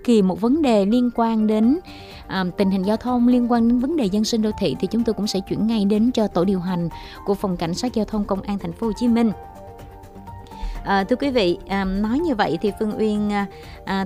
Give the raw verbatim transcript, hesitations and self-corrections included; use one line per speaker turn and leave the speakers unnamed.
bất kỳ một vấn đề liên quan đến à, tình hình giao thông, liên quan đến vấn đề dân sinh đô thị thì chúng tôi cũng sẽ chuyển ngay đến cho tổ điều hành của Phòng Cảnh sát Giao thông Công an Thành phố Hồ Chí Minh. À, thưa quý vị, à, nói như vậy thì Phương Uyên à,